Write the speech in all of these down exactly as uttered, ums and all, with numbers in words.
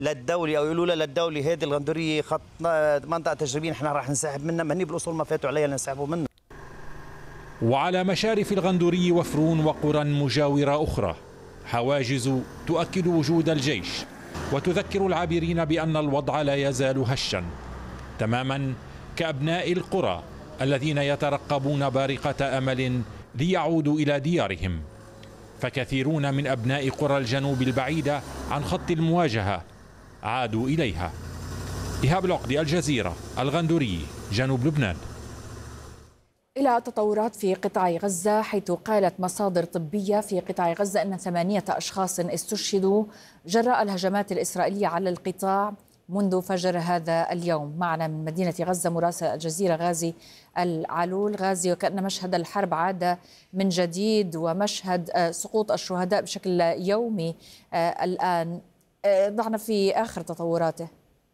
للدولة أو يقولوا لها للدولة هذه الغندورية خط منطقة تجريبية نحن راح نسحب منها، ما هني بالأصول ما فاتوا عليها لنسحبوا منها. وعلى مشارف الغندوري وفرون وقرى مجاورة أخرى حواجز تؤكد وجود الجيش وتذكر العابرين بأن الوضع لا يزال هشا، تماما كأبناء القرى الذين يترقبون بارقة أمل ليعودوا إلى ديارهم. فكثيرون من أبناء قرى الجنوب البعيدة عن خط المواجهة عادوا إليها. إيهاب العقدي، الجزيرة، الغندوري، جنوب لبنان. إلى تطورات في قطاع غزة، حيث قالت مصادر طبية في قطاع غزة أن ثمانية أشخاص استشهدوا جراء الهجمات الإسرائيلية على القطاع منذ فجر هذا اليوم. معنا من مدينة غزة مراسل الجزيرة غازي العلول. غازي، وكأن مشهد الحرب عاد من جديد ومشهد سقوط الشهداء بشكل يومي الآن، ضعنا في آخر تطوراته.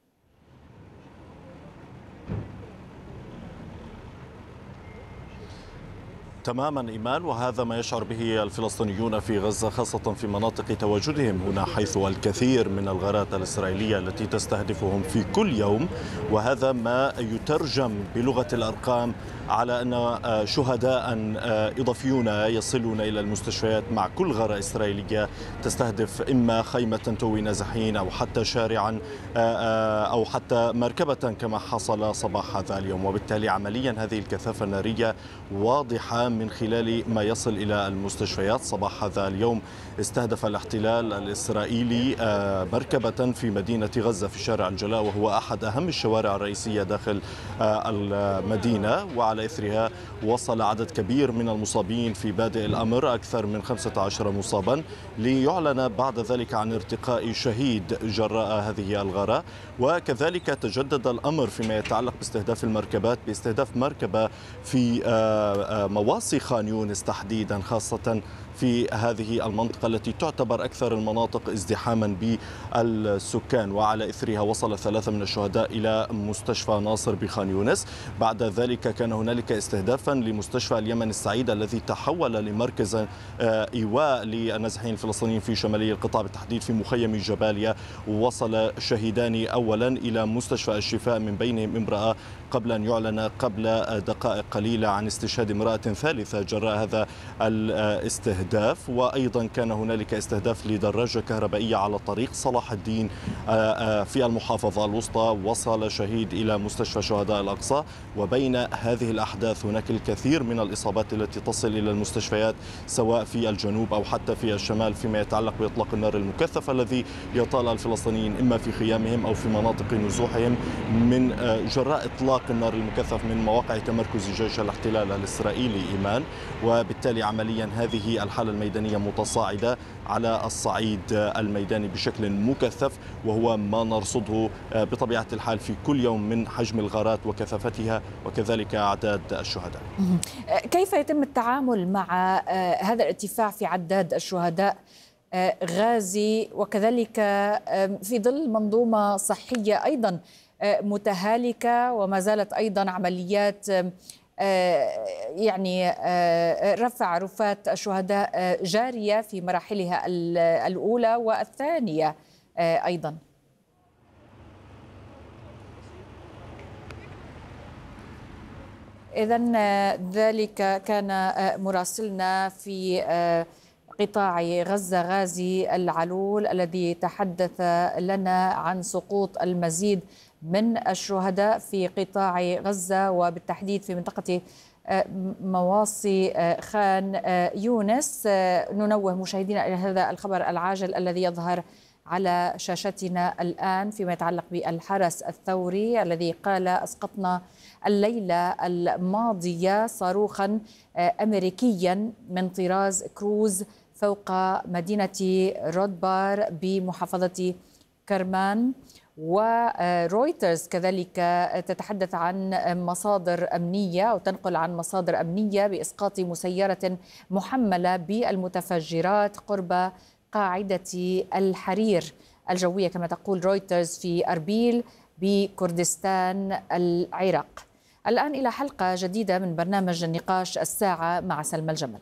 تماما إيمان، وهذا ما يشعر به الفلسطينيون في غزة، خاصة في مناطق تواجدهم هنا، حيث الكثير من الغارات الإسرائيلية التي تستهدفهم في كل يوم. وهذا ما يترجم بلغة الأرقام على أن شهداء إضافيون يصلون إلى المستشفيات مع كل غارة إسرائيلية تستهدف إما خيمة توي نازحين أو حتى شارعا أو حتى مركبة كما حصل صباح هذا اليوم. وبالتالي عمليا هذه الكثافة النارية واضحة من خلال ما يصل إلى المستشفيات. صباح هذا اليوم استهدف الاحتلال الإسرائيلي مركبة في مدينة غزة في شارع الجلاء، وهو أحد أهم الشوارع الرئيسية داخل المدينة. وعلى إثرها وصل عدد كبير من المصابين في بادئ الأمر، أكثر من خمسة عشر مصابا، ليعلن بعد ذلك عن ارتقاء شهيد جراء هذه الغارة. وكذلك تجدد الأمر فيما يتعلق باستهداف المركبات، باستهداف مركبة في مواصي خان يونس تحديدا، خاصة في هذه المنطقة التي تعتبر أكثر المناطق ازدحاما بالسكان. وعلى إثرها وصل ثلاثة من الشهداء إلى مستشفى ناصر بخان يونس. بعد ذلك كان هنالك استهدافا لمستشفى اليمن السعيد الذي تحول لمركز إيواء للنازحين الفلسطينيين في شمالي القطاع، بالتحديد في مخيم جباليا. ووصل شهيدان أولا إلى مستشفى الشفاء، من بينهم امرأة، قبل أن يعلن قبل دقائق قليلة عن استشهاد امرأة ثالثة جراء هذا الاستهداف. وأيضا كان هنالك استهداف لدراجة كهربائية على طريق صلاح الدين في المحافظة الوسطى. وصل شهيد إلى مستشفى شهداء الأقصى. وبين هذه الأحداث هناك الكثير من الإصابات التي تصل إلى المستشفيات، سواء في الجنوب أو حتى في الشمال، فيما يتعلق بإطلاق النار المكثف الذي يطال الفلسطينيين إما في خيامهم أو في مناطق نزوحهم من جراء إطلاق النار المكثف من مواقع تمركز جيش الاحتلال الإسرائيلي إيمان. وبالتالي عمليا هذه الحالة الميدانية متصاعدة على الصعيد الميداني بشكل مكثف، وهو ما نرصده بطبيعة الحال في كل يوم من حجم الغارات وكثافتها وكذلك أعداد الشهداء. كيف يتم التعامل مع هذا الارتفاع في عداد الشهداء غازي، وكذلك في ظل منظومة صحية أيضا متهالكة، وما زالت أيضا عمليات يعني رفع رفات الشهداء جارية في مراحلها الأولى والثانية أيضا؟ إذن ذلك كان مراسلنا في قطاع غزة غازي العلول، الذي تحدث لنا عن سقوط المزيد من الشهداء في قطاع غزة، وبالتحديد في منطقة مواصي خان يونس. ننوه مشاهدينا إلى هذا الخبر العاجل الذي يظهر على شاشتنا الآن فيما يتعلق بالحرس الثوري، الذي قال: أسقطنا الليلة الماضية صاروخا أمريكيا من طراز كروز فوق مدينة رودبار بمحافظة كرمان. ورويترز كذلك تتحدث عن مصادر أمنية أو تنقل عن مصادر أمنية بإسقاط مسيرة محملة بالمتفجرات قرب قاعدة الحرير الجوية، كما تقول رويترز، في أربيل بكردستان العراق. الآن إلى حلقة جديدة من برنامج النقاش الساعة مع سلمى الجمل.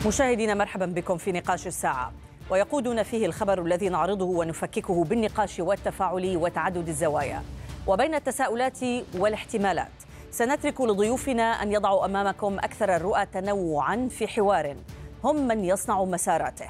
مشاهدينا مرحبا بكم في نقاش الساعة، ويقودنا فيه الخبر الذي نعرضه ونفككه بالنقاش والتفاعل وتعدد الزوايا وبين التساؤلات والاحتمالات. سنترك لضيوفنا أن يضعوا أمامكم أكثر الرؤى تنوعا في حوار هم من يصنع مساراته.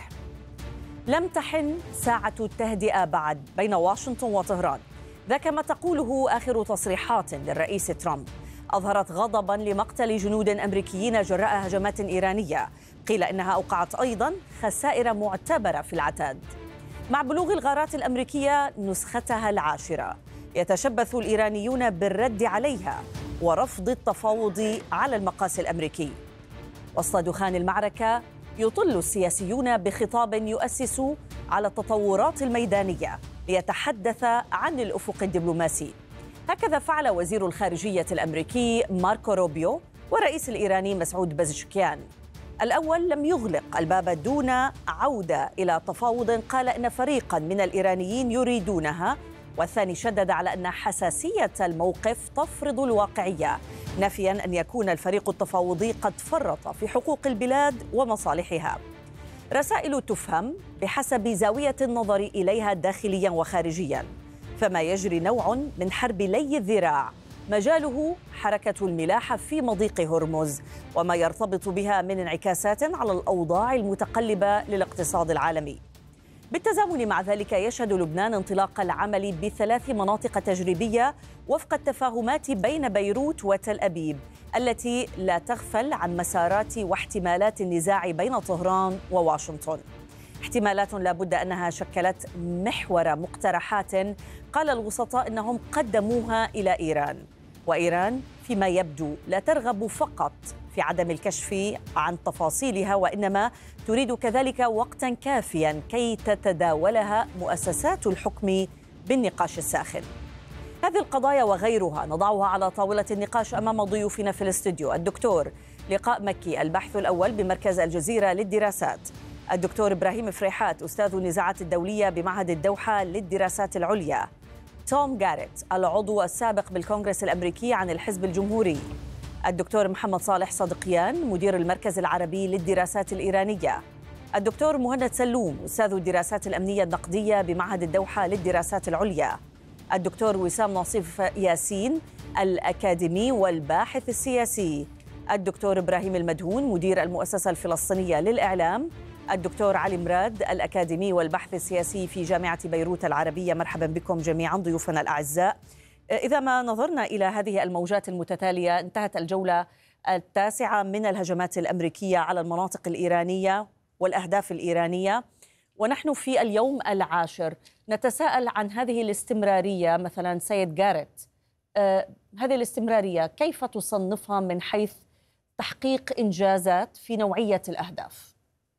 لم تحن ساعة التهدئة بعد بين واشنطن وطهران، ذاك ما تقوله آخر تصريحات للرئيس ترامب أظهرت غضباً لمقتل جنود أمريكيين جراء هجمات إيرانية قيل إنها أوقعت أيضاً خسائر معتبرة في العتاد. مع بلوغ الغارات الأمريكية نسختها العاشرة، يتشبث الإيرانيون بالرد عليها ورفض التفاوض على المقاس الأمريكي. وسط دخان المعركة يطل السياسيون بخطاب يؤسس على التطورات الميدانية ليتحدث عن الأفق الدبلوماسي. هكذا فعل وزير الخارجية الأمريكي ماركو روبيو والرئيس الإيراني مسعود بزشكيان. الأول لم يغلق الباب دون عودة إلى تفاوض قال إن فريقا من الإيرانيين يريدونها، والثاني شدد على أن حساسية الموقف تفرض الواقعية، نافيا أن يكون الفريق التفاوضي قد فرط في حقوق البلاد ومصالحها. رسائل تفهم بحسب زاوية النظر إليها داخليا وخارجيا، فما يجري نوع من حرب لي الذراع مجاله حركة الملاحة في مضيق هرمز وما يرتبط بها من انعكاسات على الأوضاع المتقلبة للاقتصاد العالمي. بالتزامن مع ذلك يشهد لبنان انطلاق العمل بثلاث مناطق تجريبية وفق التفاهمات بين بيروت وتل أبيب التي لا تغفل عن مسارات واحتمالات النزاع بين طهران وواشنطن. احتمالات لا بد أنها شكلت محور مقترحات قال الوسطاء أنهم قدموها إلى إيران، وإيران فيما يبدو لا ترغب فقط في عدم الكشف عن تفاصيلها، وإنما تريد كذلك وقتا كافيا كي تتداولها مؤسسات الحكم بالنقاش الساخن. هذه القضايا وغيرها نضعها على طاولة النقاش أمام ضيوفنا في الاستوديو: الدكتور لقاء مكي الباحث الأول بمركز الجزيرة للدراسات، الدكتور إبراهيم فريحات أستاذ النزاعات الدولية بمعهد الدوحة للدراسات العليا، توم جاريت العضو السابق بالكونغرس الأمريكي عن الحزب الجمهوري، الدكتور محمد صالح صدقيان مدير المركز العربي للدراسات الإيرانية، الدكتور مهند سلوم أستاذ الدراسات الأمنية النقدية بمعهد الدوحة للدراسات العليا، الدكتور وسام ناصف ياسين الأكاديمي والباحث السياسي، الدكتور إبراهيم المدهون مدير المؤسسة الفلسطينية للإعلام، الدكتور علي مراد الأكاديمي والبحث السياسي في جامعة بيروت العربية. مرحبا بكم جميعا ضيوفنا الأعزاء. إذا ما نظرنا إلى هذه الموجات المتتالية، انتهت الجولة التاسعة من الهجمات الأمريكية على المناطق الإيرانية والأهداف الإيرانية، ونحن في اليوم العاشر. نتساءل عن هذه الاستمرارية. مثلا سيد جاريت، آه هذه الاستمرارية كيف تصنفها من حيث تحقيق إنجازات في نوعية الأهداف؟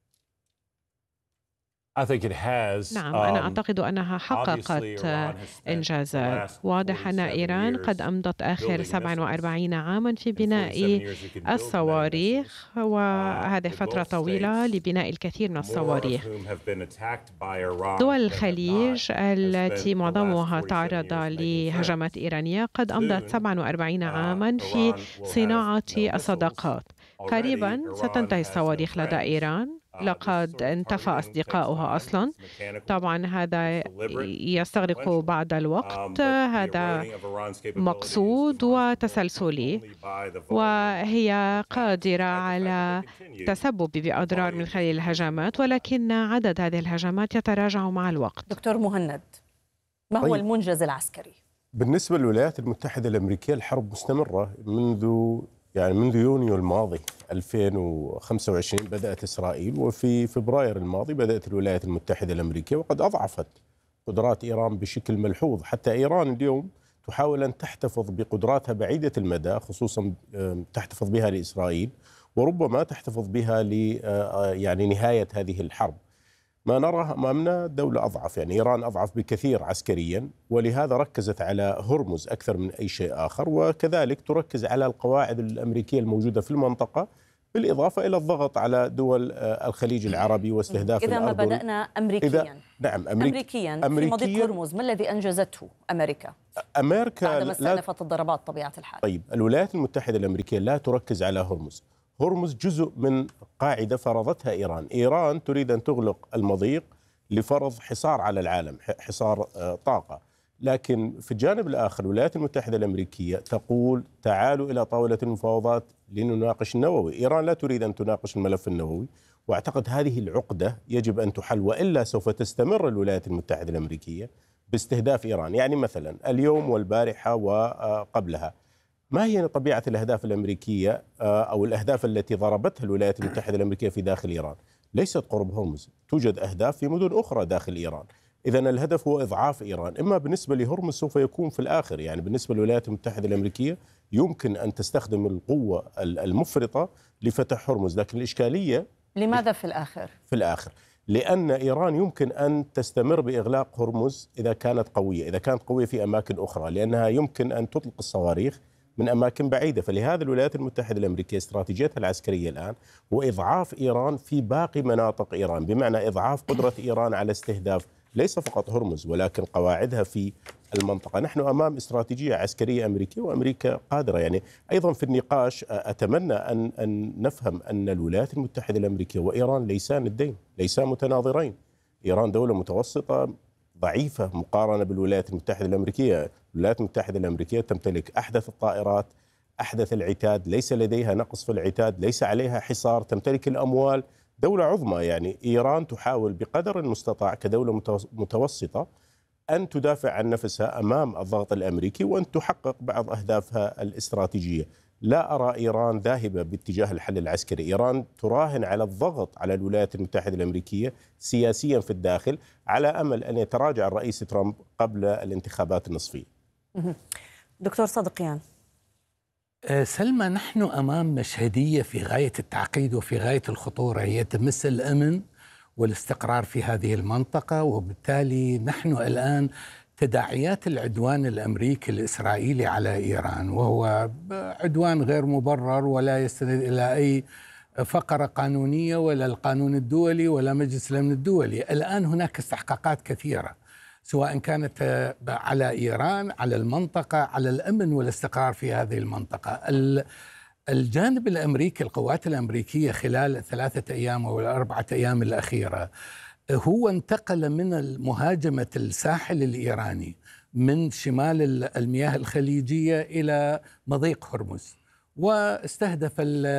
نعم، أنا أعتقد أنها حققت إنجازات. واضح أن إيران قد أمضت آخر سبعة وأربعين عاما في بناء الصواريخ، وهذه فترة طويلة لبناء الكثير من الصواريخ. دول الخليج التي معظمها تعرض لهجمات إيرانية قد أمضت سبعة وأربعين عاما في صناعة الصداقات. قريبا ستنتهي الصواريخ لدى إيران، لقد انتفى أصدقاؤها أصلا. طبعا هذا يستغرق بعض الوقت، هذا مقصود وتسلسلي، وهي قادرة على التسبب بأضرار من خلال الهجمات، ولكن عدد هذه الهجمات يتراجع مع الوقت. دكتور مهند، ما هو طيب. المنجز العسكري؟ بالنسبة للولايات المتحدة الأمريكية الحرب مستمرة منذ يعني منذ يونيو الماضي ألفين وخمسة وعشرين بدأت إسرائيل، وفي فبراير الماضي بدأت الولايات المتحدة الأمريكية، وقد أضعفت قدرات إيران بشكل ملحوظ. حتى إيران اليوم تحاول أن تحتفظ بقدراتها بعيدة المدى، خصوصا تحتفظ بها لإسرائيل، وربما تحتفظ بها ل يعني نهاية هذه الحرب. ما نراه أمامنا دولة أضعف، يعني إيران أضعف بكثير عسكريا، ولهذا ركزت على هرمز أكثر من أي شيء آخر، وكذلك تركز على القواعد الأمريكية الموجودة في المنطقة، بالإضافة إلى الضغط على دول الخليج العربي واستهداف إذا الأردن. ما بدأنا أمريكيا إذا نعم أمريك أمريكيا, أمريكيا في مضيق هرمز، ما الذي أنجزته أمريكا؟ أمريكا بعدما استأنفت الضربات طبيعة الحال. طيب، الولايات المتحدة الأمريكية لا تركز على هرمز، هرمز جزء من قاعدة فرضتها إيران. إيران تريد أن تغلق المضيق لفرض حصار على العالم، حصار طاقة. لكن في الجانب الآخر الولايات المتحدة الأمريكية تقول تعالوا إلى طاولة المفاوضات لنناقش النووي. إيران لا تريد أن تناقش الملف النووي، وأعتقد هذه العقدة يجب أن تحل، وإلا سوف تستمر الولايات المتحدة الأمريكية باستهداف إيران. يعني مثلا اليوم والبارحة وقبلها، ما هي طبيعة الأهداف الأمريكية أو الأهداف التي ضربتها الولايات المتحدة الأمريكية في داخل إيران؟ ليست قرب هرمز، توجد أهداف في مدن أخرى داخل إيران. إذا الهدف هو إضعاف إيران. إما بالنسبة لهرمز سوف يكون في الآخر، يعني بالنسبة للولايات المتحدة الأمريكية يمكن أن تستخدم القوة المفرطة لفتح هرمز، لكن الإشكالية لماذا في الآخر؟ في الآخر لأن إيران يمكن أن تستمر بإغلاق هرمز إذا كانت قوية، إذا كانت قوية في أماكن أخرى، لأنها يمكن أن تطلق الصواريخ من أماكن بعيدة. فلهذا الولايات المتحدة الأمريكية استراتيجيتها العسكرية الآن هو إضعاف إيران في باقي مناطق إيران، بمعنى إضعاف قدرة إيران على استهداف ليس فقط هرمز ولكن قواعدها في المنطقة. نحن أمام استراتيجية عسكرية أمريكية، وأمريكا قادرة. يعني أيضا في النقاش أتمنى أن أن نفهم أن الولايات المتحدة الأمريكية وإيران ليسا ندين، ليسا متناظرين. إيران دولة متوسطة ضعيفة مقارنة بالولايات المتحدة الأمريكية. الولايات المتحدة الأمريكية تمتلك أحدث الطائرات، أحدث العتاد، ليس لديها نقص في العتاد، ليس عليها حصار، تمتلك الأموال، دولة عظمى. يعني إيران تحاول بقدر المستطاع كدولة متوسطة أن تدافع عن نفسها أمام الضغط الأمريكي وأن تحقق بعض أهدافها الاستراتيجية. لا أرى إيران ذاهبة باتجاه الحل العسكري. إيران تراهن على الضغط على الولايات المتحدة الأمريكية سياسيا في الداخل على أمل أن يتراجع الرئيس ترامب قبل الانتخابات النصفية. دكتور صدقيان. سلمى، نحن أمام مشهدية في غاية التعقيد وفي غاية الخطورة، هي تمس الأمن والاستقرار في هذه المنطقة، وبالتالي نحن الآن تداعيات العدوان الأمريكي الإسرائيلي على إيران، وهو عدوان غير مبرر ولا يستند إلى أي فقرة قانونية ولا القانون الدولي ولا مجلس الأمن الدولي. الآن هناك استحقاقات كثيرة سواء كانت على إيران، على المنطقة، على الأمن والاستقرار في هذه المنطقة. الجانب الأمريكي، القوات الأمريكية خلال الثلاثة أيام أو الأربعة أيام الأخيرة هو انتقل من مهاجمة الساحل الإيراني من شمال المياه الخليجية إلى مضيق هرمز، واستهدف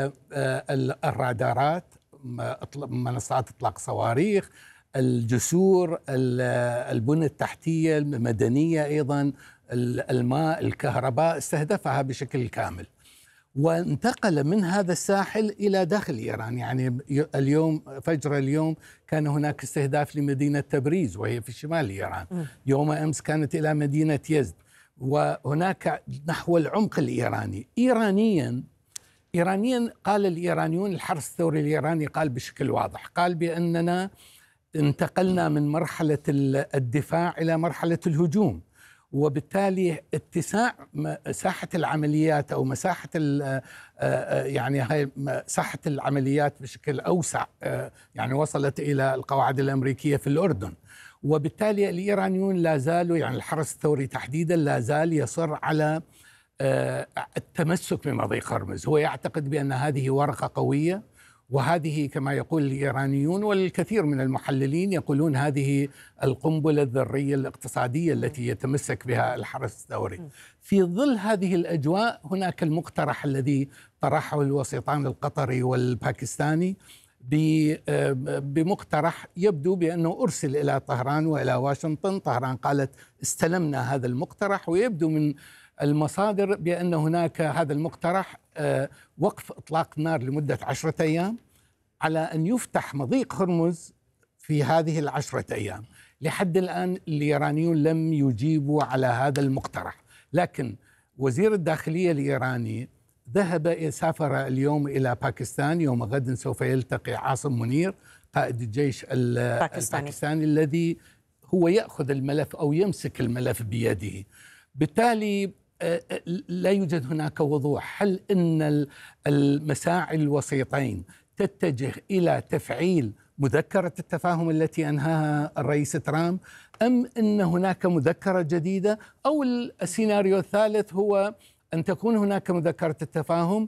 الرادارات، منصات إطلاق صواريخ، الجسور، البنى التحتية المدنية، أيضا الماء، الكهرباء، استهدفها بشكل كامل، وانتقل من هذا الساحل إلى داخل إيران. يعني اليوم فجر اليوم كان هناك استهداف لمدينة تبريز وهي في شمال إيران، يوم أمس كانت إلى مدينة يزد، وهناك نحو العمق الإيراني. إيرانيا إيرانيا قال الإيرانيون، الحرس الثوري الإيراني قال بشكل واضح، قال بأننا انتقلنا من مرحلة الدفاع إلى مرحلة الهجوم، وبالتالي اتساع مساحة العمليات أو مساحة يعني هاي مساحة العمليات بشكل أوسع، يعني وصلت إلى القواعد الأمريكية في الأردن، وبالتالي الإيرانيون لا زالوا، يعني الحرس الثوري تحديدا لا زال يصر على التمسك بمضيق هرمز. هو يعتقد بأن هذه ورقة قوية، وهذه كما يقول الإيرانيون والكثير من المحللين يقولون هذه القنبلة الذرية الاقتصادية التي يتمسك بها الحرس الثوري. في ظل هذه الأجواء هناك المقترح الذي طرحه الوسيطان القطري والباكستاني بمقترح يبدو بأنه أرسل إلى طهران وإلى واشنطن. طهران قالت استلمنا هذا المقترح، ويبدو من المصادر بأن هناك هذا المقترح وقف إطلاق النار لمدة عشرة أيام على أن يفتح مضيق هرمز في هذه العشرة أيام. لحد الآن الإيرانيون لم يجيبوا على هذا المقترح، لكن وزير الداخلية الإيراني ذهب سافر اليوم إلى باكستان، يوم غد سوف يلتقي عاصم منير قائد الجيش الباكستاني, الباكستاني الذي هو يأخذ الملف أو يمسك الملف بيده. بالتالي لا يوجد هناك وضوح. هل إن المساعي الوسيطين تتجه إلى تفعيل مذكرة التفاهم التي أنهاها الرئيس ترامب، أم أن هناك مذكرة جديدة، أو السيناريو الثالث هو أن تكون هناك مذكرة التفاهم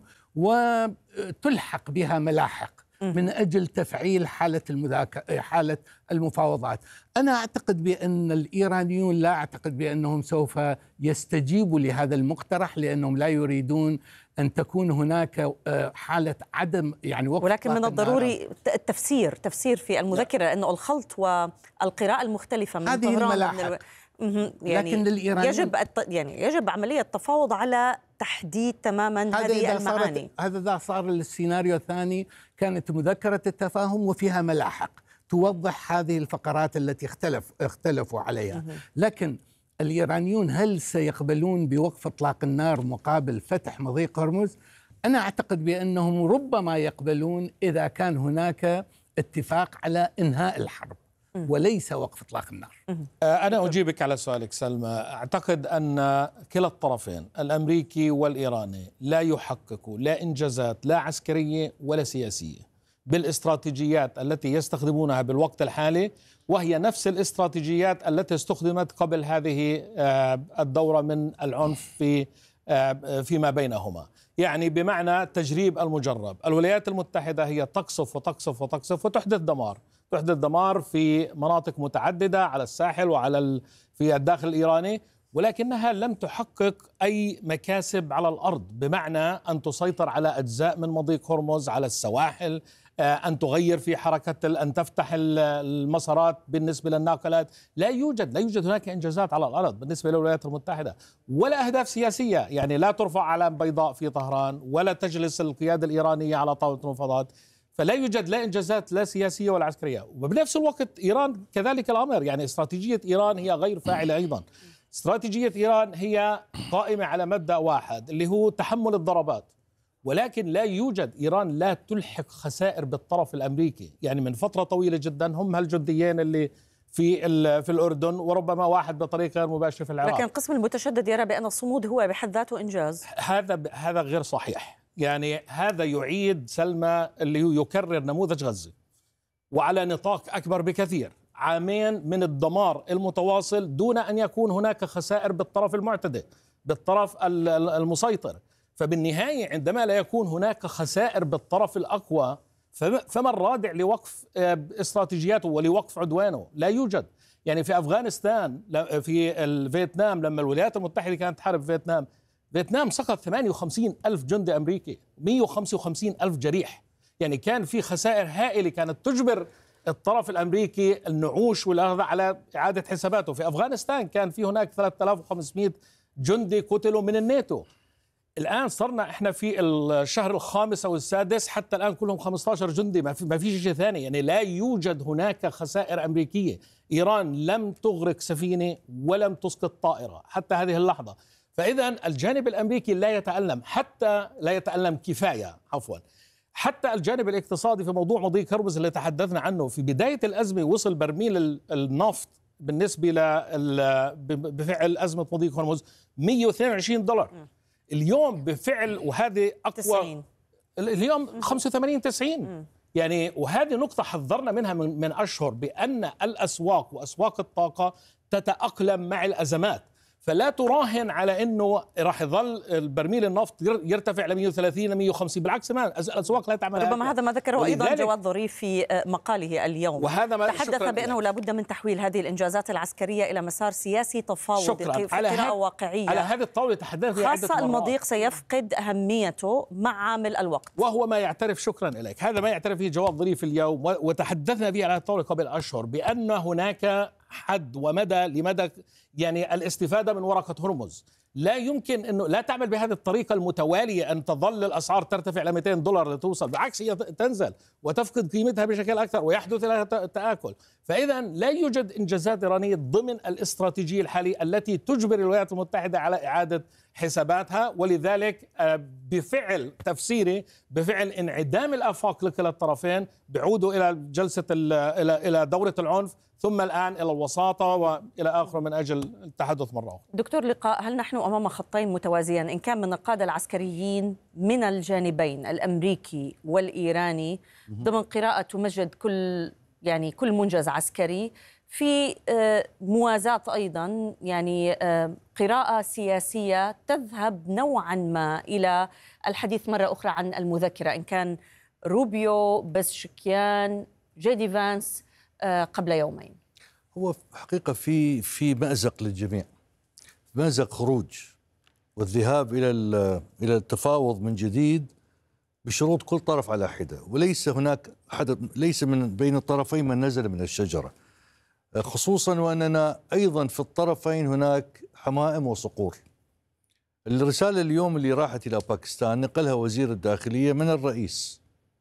وتلحق بها ملاحق من أجل تفعيل حالة المذاكرة حالة المفاوضات. أنا أعتقد بأن الإيرانيون لا أعتقد بأنهم سوف يستجيبوا لهذا المقترح، لأنهم لا يريدون أن تكون هناك حالة عدم يعني وقف. ولكن من الضروري التفسير تفسير في المذكرة، لأنه الخلط والقراءة المختلفة من هذه الملاحق. يعني لكن يجب يعني يجب عملية تفاوض على تحديد تماما هذه المعاني. هذا إذا صار السيناريو الثاني، كانت مذكرة التفاهم وفيها ملاحق توضح هذه الفقرات التي اختلف اختلفوا عليها. لكن الإيرانيون هل سيقبلون بوقف إطلاق النار مقابل فتح مضيق هرمز؟ أنا أعتقد بأنهم ربما يقبلون إذا كان هناك اتفاق على إنهاء الحرب وليس وقف إطلاق النار. أنا أجيبك على سؤالك سلمى. أعتقد أن كلا الطرفين الأمريكي والإيراني لا يحققوا لا إنجازات لا عسكرية ولا سياسية بالاستراتيجيات التي يستخدمونها بالوقت الحالي، وهي نفس الاستراتيجيات التي استخدمت قبل هذه الدورة من العنف في فيما بينهما. يعني بمعنى تجريب المجرب. الولايات المتحدة هي تقصف وتقصف وتقصف وتحدث دمار، تحدث دمار في مناطق متعددة على الساحل وعلى في الداخل الإيراني، ولكنها لم تحقق أي مكاسب على الأرض، بمعنى أن تسيطر على أجزاء من مضيق هرمز على السواحل، أن تغير في حركة، أن تفتح المسارات بالنسبة للناقلات. لا يوجد لا يوجد هناك إنجازات على الأرض بالنسبة للولايات المتحدة، ولا أهداف سياسية. يعني لا ترفع علم بيضاء في طهران، ولا تجلس القيادة الإيرانية على طاولة المفاوضات. فلا يوجد لا إنجازات لا سياسية ولا عسكرية. وبنفس الوقت إيران كذلك الأمر. يعني استراتيجية إيران هي غير فاعلة أيضا. استراتيجية إيران هي قائمة على مبدأ واحد اللي هو تحمل الضربات، ولكن لا يوجد إيران لا تلحق خسائر بالطرف الأمريكي. يعني من فترة طويلة جدا هم هالجنديين اللي في في الأردن، وربما واحد بطريقة غير مباشرة في العراق. لكن القسم المتشدد يرى بأن الصمود هو بحد ذاته إنجاز. هذا هذا غير صحيح. يعني هذا يعيد سلمى اللي هو يكرر نموذج غزة وعلى نطاق أكبر بكثير، عامين من الدمار المتواصل دون أن يكون هناك خسائر بالطرف المعتدي بالطرف المسيطر. فبالنهاية عندما لا يكون هناك خسائر بالطرف الأقوى، فما الرادع لوقف استراتيجياته ولوقف عدوانه؟ لا يوجد. يعني في أفغانستان، في الفيتنام، لما الولايات المتحدة كانت تحارب فيتنام، فيتنام سقط ثمانية وخمسين ألف جندي أمريكي، مئة وخمسة وخمسين ألف جريح. يعني كان في خسائر هائلة كانت تجبر الطرف الأمريكي النعوش والأخذ على إعادة حساباته. في أفغانستان كان في هناك ثلاثة آلاف وخمسمئة جندي قتلوا من الناتو. الآن صرنا إحنا في الشهر الخامس أو السادس، حتى الآن كلهم خمسة عشر جندي، ما في ما في شيء ثاني. يعني لا يوجد هناك خسائر أمريكية. إيران لم تغرق سفينة ولم تسقط طائرة حتى هذه اللحظة. فإذا الجانب الأمريكي لا يتألم، حتى لا يتألم كفاية عفوا. حتى الجانب الاقتصادي في موضوع مضيق هرمز اللي تحدثنا عنه، في بداية الأزمة وصل برميل النفط بالنسبة بفعل أزمة مضيق هرمز مئة واثنين وعشرين دولار. اليوم بفعل، وهذه أقوى تسعين. اليوم خمسة وثمانين تسعين. يعني وهذه نقطة حذرنا منها من, من أشهر، بأن الأسواق وأسواق الطاقة تتأقلم مع الأزمات. فلا تراهن على انه راح يظل البرميل النفط يرتفع ل مئة وثلاثين مئة وخمسين، بالعكس ما الاسواق لا تعمل. ربما هذا ما ذكره ايضا جواد ظريف في مقاله اليوم، وهذا ما تحدث بانه لا بد من تحويل هذه الانجازات العسكريه الى مسار سياسي تفاوضي في قراءه واقعيه. على هذه الطاوله تحدثنا خاصه المضيق سيفقد اهميته مع عامل الوقت، وهو ما يعترف. شكرا لك. هذا ما يعترف فيه جواد ظريف اليوم، وتحدثنا به على الطاوله قبل اشهر، بان هناك حد ومدى لمدى يعني الاستفادة من ورقة هرمز. لا يمكن أنه لا تعمل بهذه الطريقة المتوالية، أن تظل الأسعار ترتفع ل مئتين دولار لتوصل، بالعكس هي تنزل وتفقد قيمتها بشكل أكثر ويحدث لها تآكل. فإذا لا يوجد إنجازات إيرانية ضمن الاستراتيجية الحالية التي تجبر الولايات المتحدة على إعادة حساباتها. ولذلك بفعل تفسيري، بفعل انعدام الآفاق لكلا الطرفين، بيعودوا إلى جلسة إلى إلى دورة العنف، ثم الآن إلى الوساطة وإلى آخره من أجل التحدث مرة أخرى. دكتور لقاء، هل نحن أمام خطين متوازيين، إن كان من القادة العسكريين من الجانبين الأمريكي والإيراني ضمن قراءة تمجد كل يعني كل منجز عسكري في موازاة أيضا، يعني قراءة سياسية تذهب نوعا ما إلى الحديث مرة أخرى عن المذكرة، إن كان روبيو، بزشكيان، جيدي فانس قبل يومين. هو حقيقة في في مأزق للجميع، مأزق خروج والذهاب إلى إلى التفاوض من جديد بشروط كل طرف على حدة، وليس هناك حد، ليس من بين الطرفين من نزل من الشجرة، خصوصا وأننا أيضا في الطرفين هناك حمائم وصقور. الرسالة اليوم اللي راحت إلى باكستان نقلها وزير الداخلية من الرئيس،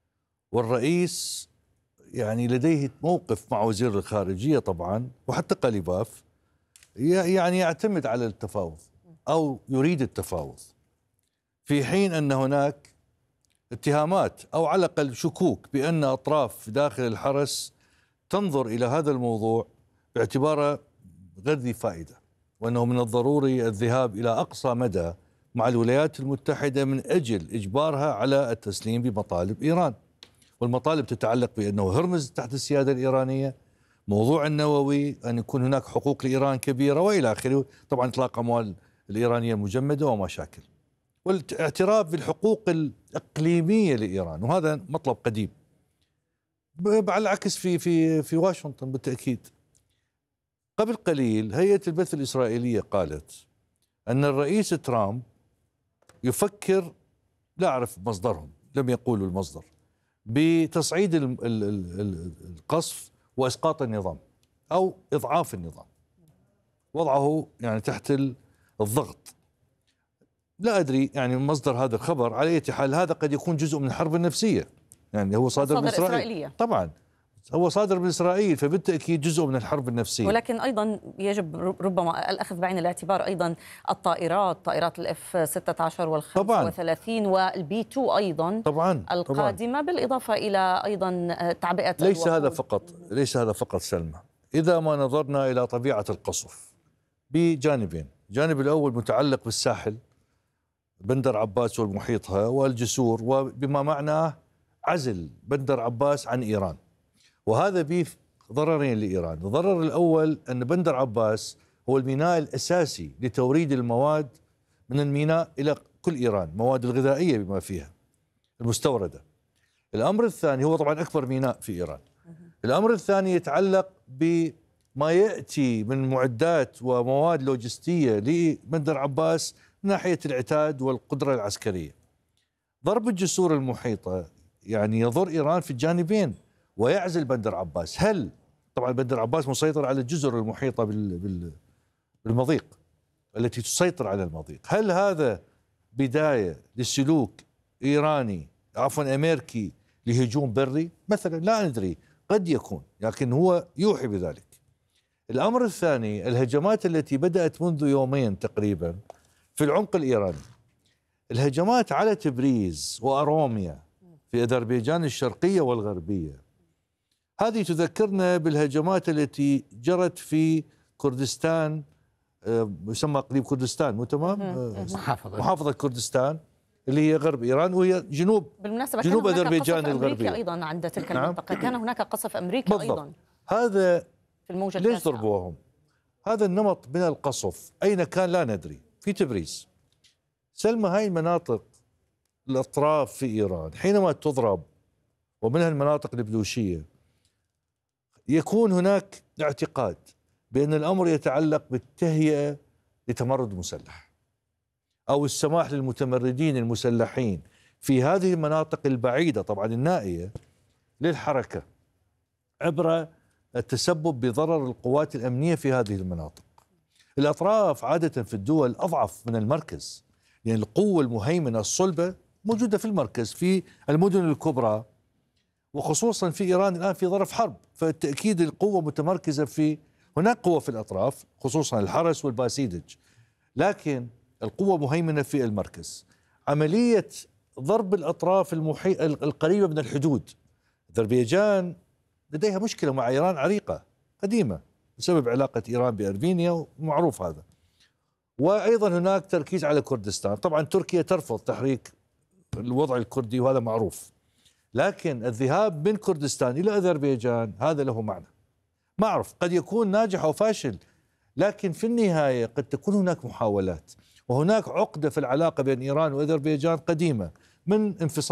والرئيس يعني لديه موقف مع وزير الخارجية طبعا وحتى قليباف، يعني يعتمد على التفاوض أو يريد التفاوض، في حين أن هناك اتهامات أو على الأقل شكوك بأن أطراف داخل الحرس تنظر إلى هذا الموضوع باعتباره غير ذي فائدة، وأنه من الضروري الذهاب إلى أقصى مدى مع الولايات المتحدة من أجل إجبارها على التسليم بمطالب إيران. والمطالب تتعلق بأنه هرمز تحت السيادة الإيرانية، موضوع النووي، أن يكون هناك حقوق لإيران كبيرة وإلى آخره، طبعا إطلاق أموال الإيرانية المجمدة ومشاكل، والاعتراف بالحقوق الإقليمية لإيران، وهذا مطلب قديم. على العكس في في في واشنطن بالتأكيد قبل قليل هيئة البث الإسرائيلية قالت أن الرئيس ترامب يفكر، لا أعرف مصدرهم، لم يقولوا المصدر، بتصعيد القصف وإسقاط النظام أو إضعاف النظام، وضعه يعني تحت الضغط. لا أدري يعني مصدر هذا الخبر، على أي حال هذا قد يكون جزء من الحرب النفسية، يعني هو صادر من إسرائيل إسرائيلية. طبعا هو صادر من إسرائيل، فبالتأكيد جزء من الحرب النفسية. ولكن أيضا يجب ربما الأخذ بعين الاعتبار أيضا الطائرات، طائرات الاف ستة عشر والخمسة وثلاثين والبي اثنين أيضا طبعا القادمة، طبعاً. بالإضافة إلى أيضا تعبئة ليس الوقود. هذا فقط ليس هذا فقط سلمى، إذا ما نظرنا إلى طبيعة القصف بجانبين، الجانب الأول متعلق بالساحل، بندر عباس والمحيطها والجسور، وبما معناه عزل بندر عباس عن إيران، وهذا به ضررين لإيران. الضرر الأول أن بندر عباس هو الميناء الأساسي لتوريد المواد من الميناء إلى كل إيران، مواد الغذائية بما فيها المستوردة. الأمر الثاني هو طبعا أكبر ميناء في إيران. الأمر الثاني يتعلق بما يأتي من معدات ومواد لوجستية لبندر عباس من ناحية العتاد والقدرة العسكرية. ضرب الجسور المحيطة يعني يضر إيران في الجانبين ويعزل بندر عباس. هل طبعا بندر عباس مسيطر على الجزر المحيطة بالمضيق التي تسيطر على المضيق، هل هذا بداية لسلوك إيراني عفوا أمريكي لهجوم بري مثلا؟ لا ندري، قد يكون، لكن هو يوحي بذلك. الأمر الثاني الهجمات التي بدأت منذ يومين تقريبا في العمق الإيراني، الهجمات على تبريز وأروميا في أذربيجان الشرقية والغربية، هذه تذكرنا بالهجمات التي جرت في كردستان، يسمى قريب كردستان، مو تمام؟ محافظة محافظة كردستان اللي هي غرب إيران، وهي جنوب بالمناسبة جنوب أذربيجان الغربية أيضا عند تلك المنطقة. نعم. كان هناك قصف أمريكي بالضبط. أيضا. هذا في الموجة ليش ضربوهم؟ هذا النمط من القصف أين كان لا ندري، في تبريز. سلمى هاي المناطق الأطراف في إيران حينما تضرب، ومنها المناطق البلوشية، يكون هناك اعتقاد بأن الأمر يتعلق بالتهيئة لتمرد مسلح أو السماح للمتمردين المسلحين في هذه المناطق البعيدة طبعا النائية للحركة عبر التسبب بضرر القوات الأمنية في هذه المناطق. الأطراف عادة في الدول أضعف من المركز، يعني القوة المهيمنة الصلبة موجودة في المركز في المدن الكبرى، وخصوصا في إيران الآن في ظرف حرب، فالتأكيد القوة متمركزة في هناك قوة في الأطراف خصوصا الحرس والباسيدج، لكن القوة مهيمنة في المركز. عملية ضرب الأطراف المحي... القريبة من الحدود، أذربيجان لديها مشكلة مع إيران عريقة قديمة بسبب علاقة إيران بأرمينيا ومعروف هذا، وأيضا هناك تركيز على كردستان. طبعا تركيا ترفض تحريك الوضع الكردي وهذا معروف، لكن الذهاب من كردستان إلى أذربيجان هذا له معنى، ما أعرف، قد يكون ناجح أو فاشل، لكن في النهاية قد تكون هناك محاولات، وهناك عقدة في العلاقة بين إيران وأذربيجان قديمة من انفصال